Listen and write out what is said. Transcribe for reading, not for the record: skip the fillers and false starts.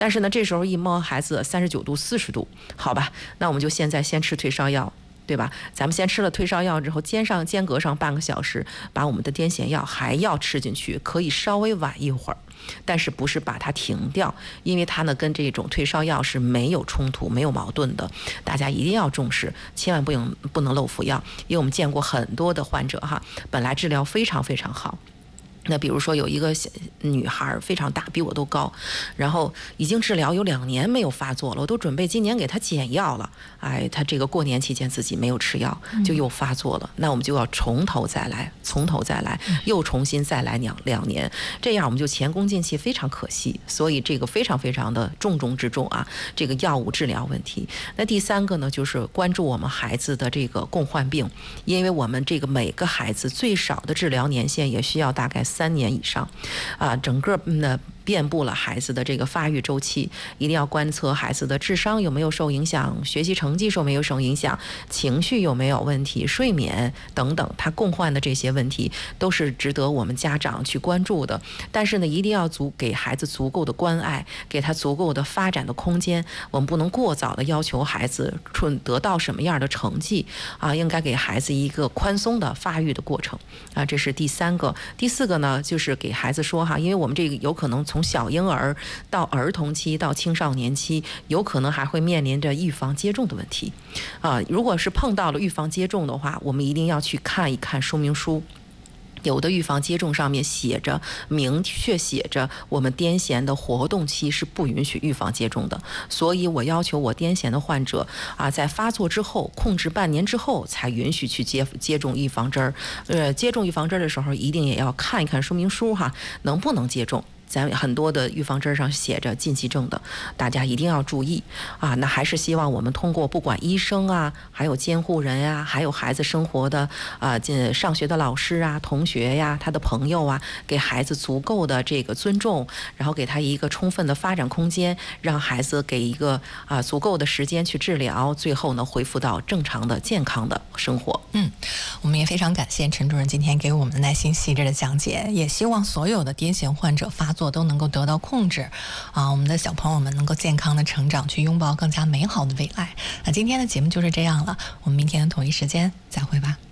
但是呢，这时候一摸孩子39度、40度，好吧，那我们就现在先吃退烧药。对吧？咱们先吃了退烧药之后，间隔上半个小时，把我们的癫痫药还要吃进去，可以稍微晚一会儿，但是不是把它停掉，因为它呢跟这种退烧药是没有冲突、没有矛盾的，大家一定要重视，千万不能漏服药，因为我们见过很多的患者哈，本来治疗非常非常好。那比如说有一个女孩非常大，比我都高，然后已经治疗有2年没有发作了，我都准备今年给她减药了。哎，她这个过年期间自己没有吃药，就又发作了。那我们就要从头再来，又重新再来2年，这样我们就前功尽弃，非常可惜。所以这个非常非常的重中之重啊，这个药物治疗问题。那第3个呢，就是关注我们孩子的这个共患病，因为我们这个每个孩子最少的治疗年限也需要大概3年以上，整个遍布了孩子的这个发育周期，一定要观测孩子的智商有没有受影响，学习成绩有没有受影响，情绪有没有问题，睡眠等等，他共患的这些问题都是值得我们家长去关注的。但是呢，一定要给孩子足够的关爱，给他足够的发展的空间，我们不能过早的要求孩子得到什么样的成绩啊，应该给孩子一个宽松的发育的过程啊，这是第3个。第4个呢，就是给孩子说哈，因为我们这个有可能从小婴儿到儿童期到青少年期，有可能还会面临着预防接种的问题啊。如果是碰到了预防接种的话，我们一定要去看一看说明书。有的预防接种上面明确写着，我们癫痫的活动期是不允许预防接种的，所以我要求我癫痫的患者啊，在发作之后控制半年之后才允许去接种预防针儿。接种预防针的时候，一定也要看一看说明书哈，能不能接种。咱很多的预防针上写着禁忌症的，大家一定要注意啊！那还是希望我们通过不管医生啊，还有监护人呀，还有孩子生活的上学的老师啊、同学呀、他的朋友啊，给孩子足够的这个尊重，然后给他一个充分的发展空间，让孩子给一个足够的时间去治疗，最后呢恢复到正常的健康的生活。 我们也非常感谢陈主任今天给我们的耐心细致的讲解，也希望所有的癫痫患者发作都能够得到控制我们的小朋友们能够健康的成长，去拥抱更加美好的未来。那今天的节目就是这样了，我们明天的同一时间再会吧。